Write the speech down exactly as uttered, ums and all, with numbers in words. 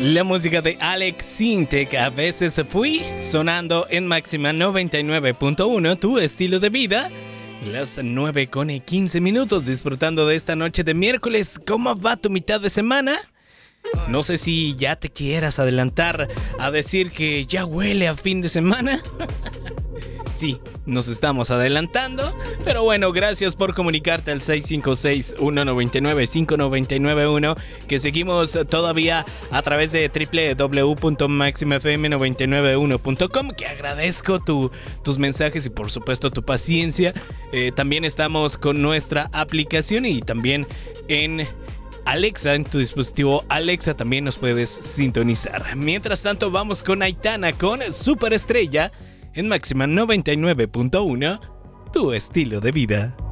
La música de Alex Sintek, A veces fui, sonando en Máxima noventa y nueve punto uno, tu estilo de vida. Las nueve con quince minutos, disfrutando de esta noche de miércoles. ¿Cómo va tu mitad de semana? No sé si ya te quieras adelantar a decir que ya huele a fin de semana. Sí, nos estamos adelantando, pero bueno, gracias por comunicarte al seis cinco seis, uno nueve nueve, cinco nueve nueve uno, que seguimos todavía a través de doble u doble u doble u punto máxima f m noventa y nueve uno punto com, que agradezco tu, tus mensajes y por supuesto tu paciencia. Eh, también estamos con nuestra aplicación y también en Alexa, en tu dispositivo Alexa también nos puedes sintonizar. Mientras tanto, vamos con Aitana con Superestrella en Máxima noventa y nueve punto uno, tu estilo de vida.